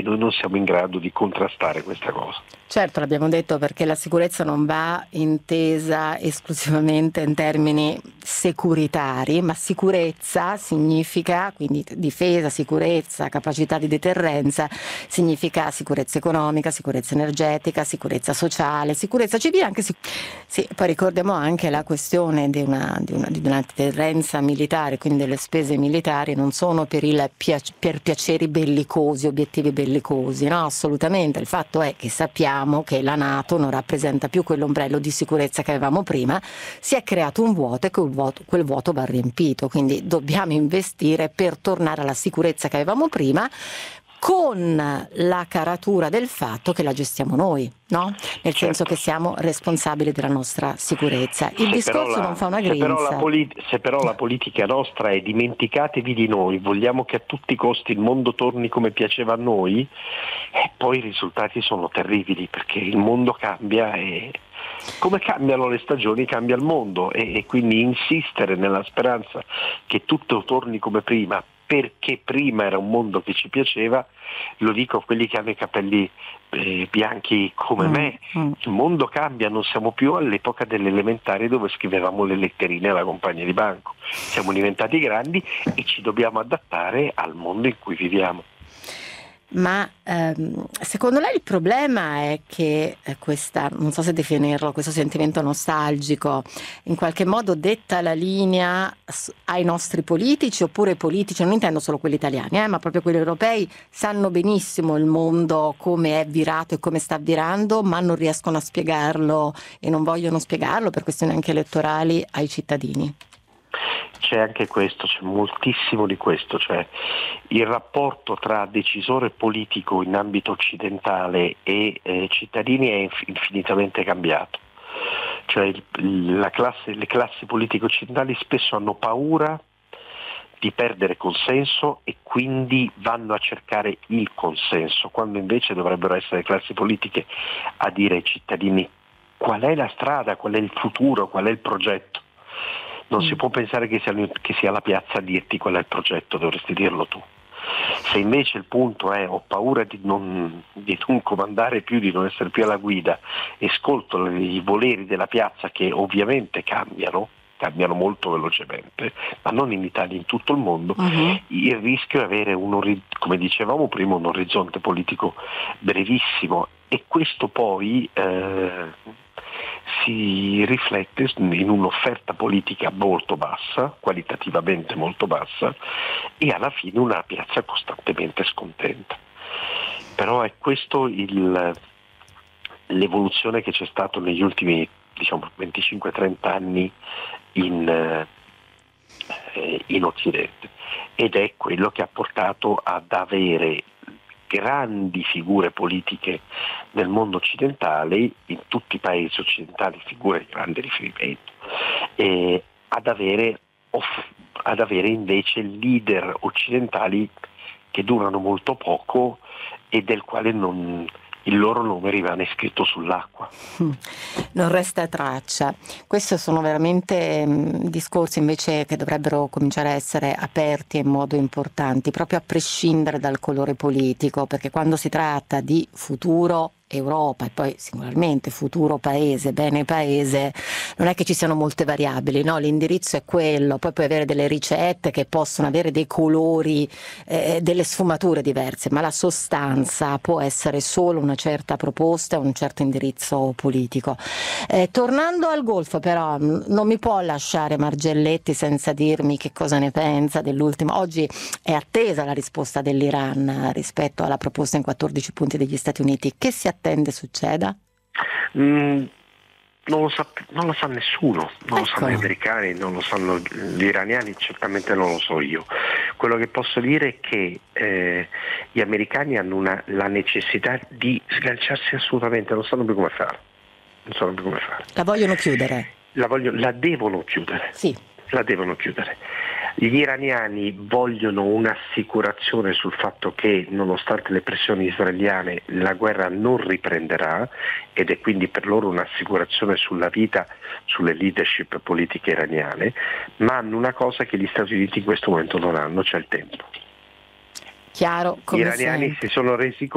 noi non siamo in grado di contrastare questa cosa. Certo, l'abbiamo detto, perché la sicurezza non va intesa esclusivamente in termini securitari, ma sicurezza significa, quindi difesa, sicurezza, capacità di deterrenza, significa sicurezza economica, sicurezza energetica, sicurezza sociale, sicurezza civile, anche sì, poi ricordiamo anche la questione di una deterrenza militare, quindi delle spese militari non sono per piaceri bellicosi, obiettivi bellicosi, no, assolutamente. Il fatto è che sappiamo che la NATO non rappresenta più quell'ombrello di sicurezza che avevamo prima, si è creato un vuoto e quel vuoto va riempito, quindi dobbiamo investire per tornare alla sicurezza che avevamo prima, con la caratura del fatto che la gestiamo noi, no? Nel senso che siamo responsabili della nostra sicurezza. Il discorso non fa una grinza. Se però la politica nostra è dimenticatevi di noi, vogliamo che a tutti i costi il mondo torni come piaceva a noi, poi i risultati sono terribili, perché il mondo cambia e come cambiano le stagioni cambia il mondo, e quindi insistere nella speranza che tutto torni come prima, perché prima era un mondo che ci piaceva, lo dico a quelli che hanno i capelli bianchi come me, il mondo cambia, non siamo più all'epoca delle elementari dove scrivevamo le letterine alla compagna di banco, siamo diventati grandi e ci dobbiamo adattare al mondo in cui viviamo. Ma secondo lei il problema è che non so se definirlo, questo sentimento nostalgico in qualche modo detta la linea ai nostri politici, oppure i politici, non intendo solo quelli italiani, ma proprio quelli europei, sanno benissimo il mondo come è virato e come sta virando, ma non riescono a spiegarlo e non vogliono spiegarlo per questioni anche elettorali ai cittadini? C'è anche questo, c'è moltissimo di questo, cioè il rapporto tra decisore politico in ambito occidentale e cittadini è infinitamente cambiato. Cioè le classi politiche occidentali spesso hanno paura di perdere consenso e quindi vanno a cercare il consenso, quando invece dovrebbero essere le classi politiche a dire ai cittadini qual è la strada, qual è il futuro, qual è il progetto. Non si può pensare che sia la piazza a dirti qual è il progetto, dovresti dirlo tu. Se invece il punto è ho paura di non comandare più, di non essere più alla guida, e ascolto i voleri della piazza che ovviamente cambiano molto velocemente, ma non in Italia, in tutto il mondo, il rischio è avere come dicevamo prima, un orizzonte politico brevissimo, e questo poi si riflette in un'offerta politica molto bassa, qualitativamente molto bassa, e alla fine una piazza costantemente scontenta. Però è questo l'evoluzione che c'è stato negli ultimi 25-30 anni in Occidente, ed è quello che ha portato ad avere grandi figure politiche nel mondo occidentale, in tutti i paesi occidentali, figure di grande riferimento, e ad avere invece leader occidentali che durano molto poco e del quale il loro nome rimane scritto sull'acqua. Non resta traccia. Questi sono veramente discorsi invece che dovrebbero cominciare a essere aperti in modo importante, proprio a prescindere dal colore politico, perché quando si tratta di futuro Europa e poi singolarmente futuro paese, bene paese, non è che ci siano molte variabili, no? L'indirizzo è quello, poi puoi avere delle ricette che possono avere dei colori, delle sfumature diverse, ma la sostanza può essere solo una certa proposta, un certo indirizzo politico. Tornando al Golfo, però, non mi può lasciare Margelletti senza dirmi che cosa ne pensa dell'ultimo. Oggi è attesa la risposta dell'Iran rispetto alla proposta in 14 punti degli Stati Uniti. Che si attende succeda? Non lo sa nessuno, non lo sanno gli americani, non lo sanno gli iraniani, certamente non lo so io. Quello che posso dire è che gli americani hanno la necessità di sganciarsi assolutamente, non sanno più come fare. La vogliono chiudere? La devono chiudere. Sì. La devono chiudere. Gli iraniani vogliono un'assicurazione sul fatto che, nonostante le pressioni israeliane, la guerra non riprenderà, ed è quindi per loro un'assicurazione sulla vita, sulle leadership politiche iraniane, ma hanno una cosa che gli Stati Uniti in questo momento non hanno, cioè il tempo. Chiaro, come Gli iraniani sempre. si sono resi